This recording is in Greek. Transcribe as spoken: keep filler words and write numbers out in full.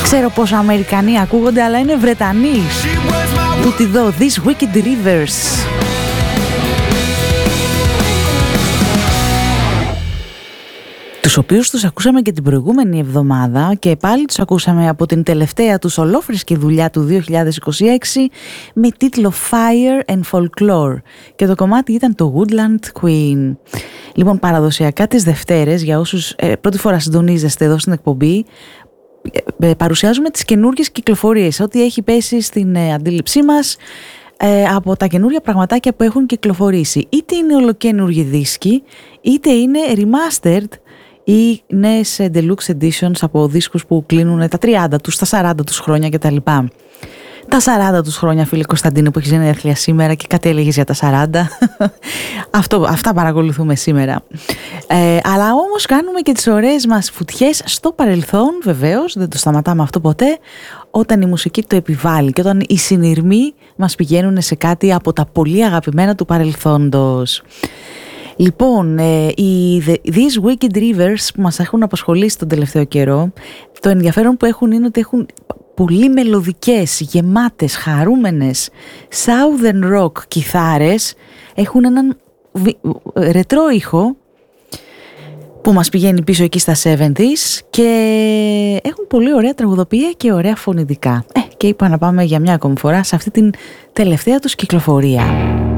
ξέρω πόσο Αμερικανοί ακούγονται, αλλά είναι Βρετανοί. Τούτη εδώ, These Wicked Rivers. Τους οποίους τους ακούσαμε και την προηγούμενη εβδομάδα και πάλι τους ακούσαμε από την τελευταία τους ολόφρυσκη δουλειά του δύο χιλιάδες είκοσι έξι με τίτλο Fire and Folklore και το κομμάτι ήταν το Woodland Queen. Λοιπόν, παραδοσιακά τις Δευτέρες, για όσους ε, πρώτη φορά συντονίζεστε εδώ στην εκπομπή, ε, παρουσιάζουμε τις καινούργιες κυκλοφορίες, ό,τι έχει πέσει στην ε, αντίληψή μας ε, από τα καινούργια πραγματάκια που έχουν κυκλοφορήσει. Είτε είναι ολοκένουργιοι δίσκοι, είτε είναι remastered ή νέες deluxe editions από δίσκους που κλείνουν τα τριάντα τους, τα σαράντα τους χρόνια κτλ. Τα σαράντα τους χρόνια, φίλε Κωνσταντίνου, που έχεις γενέθλια σήμερα και κάτι έλεγες για τα σαράντα. Αυτό, αυτά παρακολουθούμε σήμερα. Ε, αλλά όμως κάνουμε και τις ωραίες μας φουτιές στο παρελθόν, βεβαίως, δεν το σταματάμε αυτό ποτέ, όταν η μουσική το επιβάλλει και όταν οι συνειρμοί μας πηγαίνουν σε κάτι από τα πολύ αγαπημένα του παρελθόντος. Λοιπόν, ε, οι These Wicked Rivers που μας έχουν απασχολήσει τον τελευταίο καιρό, το ενδιαφέρον που έχουν είναι ότι έχουν πολύ μελωδικές, γεμάτες, χαρούμενες Southern Rock κιθάρες, έχουν έναν ρετρό ήχο που μας πηγαίνει πίσω εκεί στα εβδομήντα και έχουν πολύ ωραία τραγουδοποιία και ωραία φωνητικά. Ε, και είπα να πάμε για μια ακόμη φορά σε αυτή την τελευταία τους κυκλοφορία.